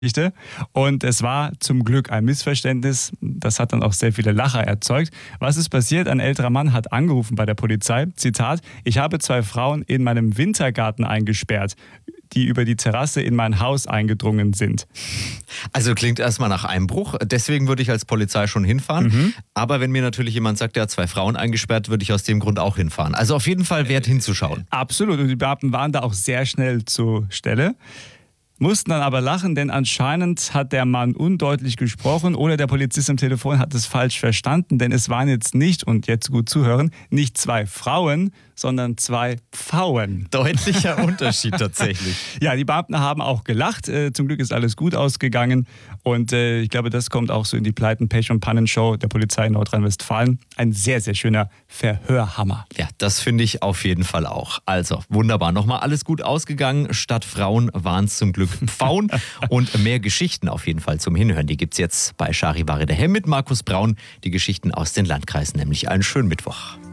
Geschichte. Und es war zum Glück ein Missverständnis. Das hat dann auch sehr viele Lacher erzeugt. Was ist passiert? Ein älterer Mann hat angerufen bei der Polizei. Zitat: Ich habe 2 Frauen in meinem Wintergarten eingesperrt, die über die Terrasse in mein Haus eingedrungen sind. Also klingt erstmal nach Einbruch. Deswegen würde ich als Polizei schon hinfahren. Aber wenn mir natürlich jemand sagt, der hat 2 Frauen eingesperrt, würde ich aus dem Grund auch hinfahren. Also auf jeden Fall wert hinzuschauen. Absolut. Und die Beamten waren da auch sehr schnell zur Stelle. Mussten dann aber lachen, denn anscheinend hat der Mann undeutlich gesprochen oder der Polizist am Telefon hat es falsch verstanden, denn es waren jetzt nicht, und jetzt gut zuhören, nicht 2 Frauen, sondern 2 Pfauen. Deutlicher Unterschied tatsächlich. Ja, die Beamten haben auch gelacht. Zum Glück ist alles gut ausgegangen. Und ich glaube, das kommt auch so in die Pleiten-, Pech- und Pannenshow der Polizei in Nordrhein-Westfalen. Ein sehr, sehr schöner Verhörhammer. Ja, das finde ich auf jeden Fall auch. Also, wunderbar. Nochmal alles gut ausgegangen. Statt Frauen waren es zum Glück Pfauen. Und mehr Geschichten auf jeden Fall zum Hinhören. Die gibt es jetzt bei Charivari daheim mit Markus Braun. Die Geschichten aus den Landkreisen, nämlich einen schönen Mittwoch.